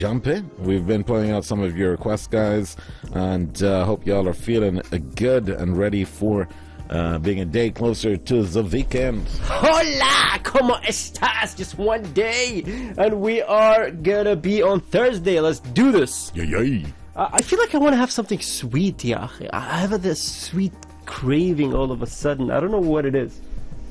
Jump in. We've been pulling out some of your requests, guys, and hope y'all are feeling good and ready for being a day closer to the weekend. Hola, ¿cómo estás? Just one day, and we are gonna be on Thursday. Let's do this. Yay. I feel like I want to have something sweet, yeah. I have this sweet craving all of a sudden. I don't know what it is.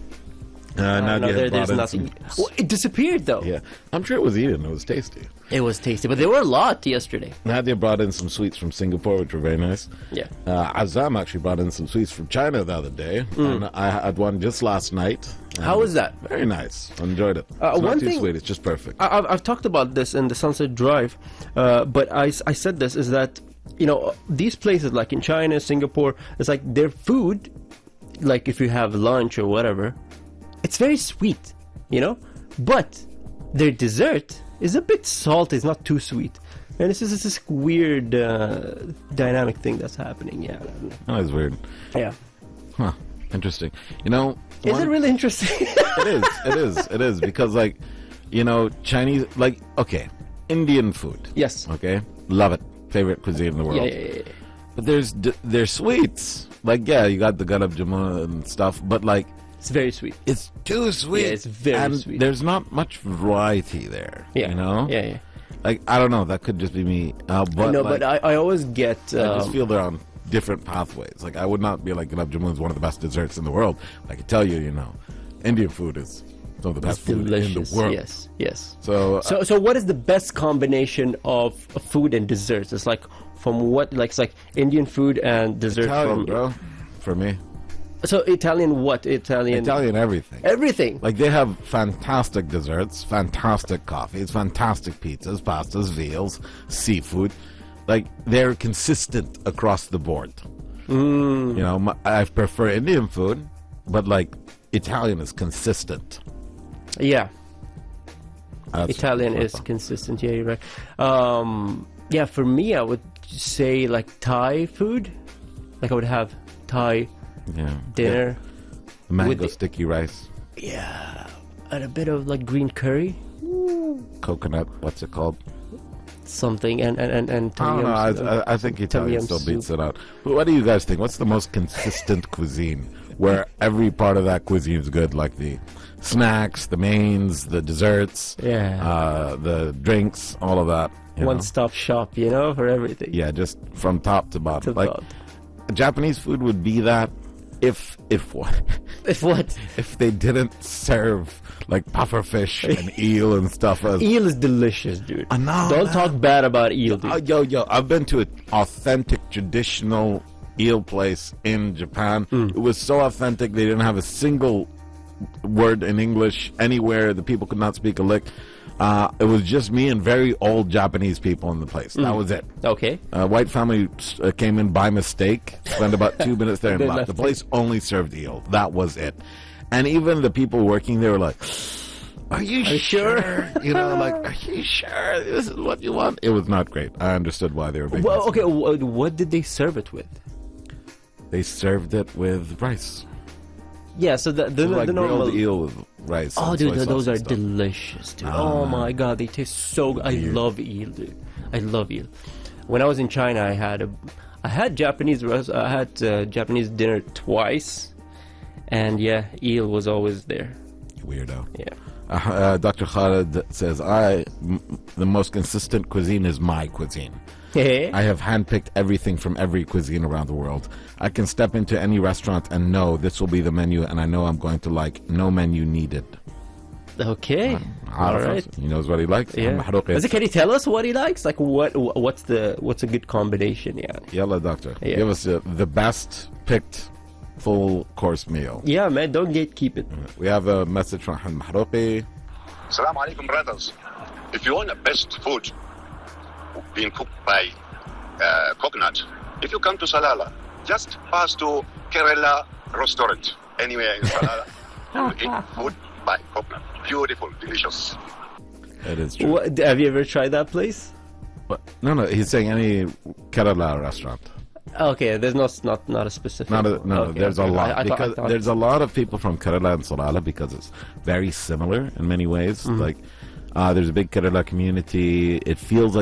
There's nothing. Well, it disappeared though. Yeah, I'm sure it was eaten. It was tasty. It was tasty, but there were a lot yesterday. Nadia brought in some sweets from Singapore, which were very nice. Yeah. Azam actually brought in some sweets from China the other day, and I had one just last night. How was that? Very nice. I enjoyed it. It's not too sweet. It's just perfect. I've talked about this in the Sunset Drive, but I said this is that, you know, these places like in China, Singapore, it's like their food, like if you have lunch or whatever, it's very sweet, you know, but their dessert is a bit salty. It's not too sweet, and it's just this weird dynamic thing that's happening. Yeah, I don't know. That is weird. Yeah. Huh. Interesting. You know, is it really interesting? It is because, like, you know, Chinese, like, okay, Indian food. Yes. Okay, love it. Favorite cuisine in the world. Yeah. But there's sweets. Like, yeah, you got the gulab jamun and stuff, but like, it's very sweet. It's too sweet. Yeah, it's very sweet. There's not much variety there. Yeah. You know? Yeah. Like, I don't know. That could just be me. But I always get... I just feel they're on different pathways. Like, I would not be like, gulab jamun is one of the best desserts in the world. I can tell you, you know, Indian food is some of the best food in the world. Yes. So what is the best combination of food and desserts? It's like, from what, like, it's like Indian food and dessert Italian, bro, for me. So Italian what? Italian everything. Everything. Like, they have fantastic desserts, fantastic coffees, fantastic pizzas, pastas, veals, seafood. Like, they're consistent across the board. You know, I prefer Indian food, but like, Italian is consistent. Yeah. That's Italian is consistent. Yeah, you're right. Yeah, for me, I would say like Thai food. Like, I would have Thai dinner. Mango sticky rice. Yeah, and a bit of like green curry. Coconut, what's it called? Something and I don't know. I think Italian still beats it out. But what do you guys think? What's the most consistent cuisine where every part of that cuisine is good? Like the snacks, the mains, the desserts, the drinks, all of that. One-stop shop, you know, for everything. Yeah, just from top to bottom. Like, Japanese food would be that if what? If what? If they didn't serve like pufferfish and eel and stuff. Eel is delicious, dude. I know. Don't talk bad about eel, dude. Yo, I've been to an authentic traditional eel place in Japan. It was so authentic. They didn't have a single word in English anywhere. The people could not speak a lick. It was just me and very old Japanese people in the place. That was it. Okay. White family came in by mistake, spent about 2 minutes there and left. The place only served eel. That was it. And even the people working there were like, are you sure? You know, like, are you sure this is what you want? It was not great. I understood why they were being okay, what did they serve it with? They served it with rice. Yeah, so the normal grilled eel with rice. Oh, dude, those are delicious, dude. Oh my god, they taste so good. I love eel, dude. I love eel. When I was in China, I had Japanese Japanese dinner twice, and yeah, eel was always there. You weirdo. Yeah. Dr. Khalid says, the most consistent cuisine is my cuisine. I have handpicked everything from every cuisine around the world. I can step into any restaurant and know this will be the menu, and I know I'm going to like no menu needed. Okay. All right. He knows what he likes. Yeah. Can you tell us what he likes? Like, what's a good combination? Yeah. Yalla, doctor. Yeah. Give us the best picked full course meal. Yeah, man. Don't gatekeep it. We have a message from Han Mahrouqi. Assalamu alaikum, brothers. If you want the best food being cooked by coconut, if you come to Salalah, just pass to Kerala restaurant anywhere in Salalah. You eat food by coconut. Beautiful, delicious. It is true. Have you ever tried that place? What? No, he's saying any Kerala restaurant. Okay, there's not a specific. There's a lot because there's a lot of people from Kerala and Salalah because it's very similar in many ways. Like, there's a big Kerala community. It feels like